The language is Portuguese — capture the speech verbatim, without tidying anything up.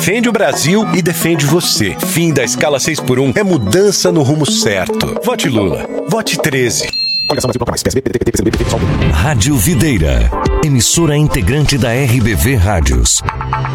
Defende o Brasil e defende você. Fim da escala seis por um é mudança no rumo certo. Vote Lula. Vote treze. Rádio Videira, emissora integrante da R B V Rádios.